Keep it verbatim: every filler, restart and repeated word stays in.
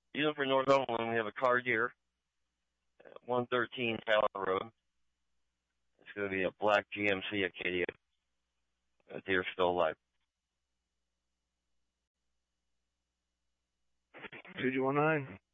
Even for Northumberland, we have a car deer at one thirteen Tyler Road. It's going to be a black G M C Acadia. The deer's still alive. two two one nine.